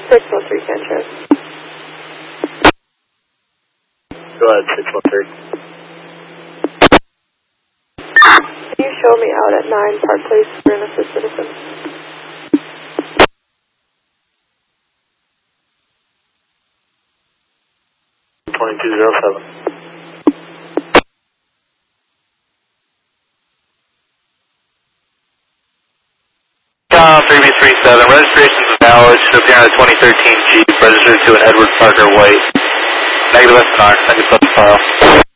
613 Sanchez. Go ahead, 613. Can you show me out at 9 Park Place for an assist citizen? 2207. 3B37, registration is valid, should appear on a 2013 Jeep, registered to an Edward Parker White. Negative SNR, negative file.